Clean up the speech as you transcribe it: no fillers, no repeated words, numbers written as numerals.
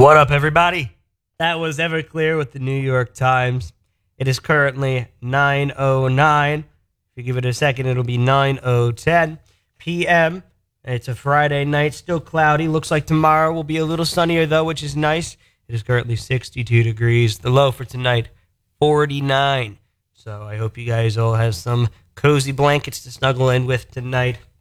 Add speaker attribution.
Speaker 1: What up, everybody? That was Everclear with the New York Times. It is currently 9:09. If you give it a second, it'll be 9:10 p.m. It's a Friday night, still cloudy. Looks like tomorrow will be a little sunnier, though, which is nice. It is currently 62 degrees. The low for tonight, 49. So I hope you guys all have some cozy blankets to snuggle in with tonight.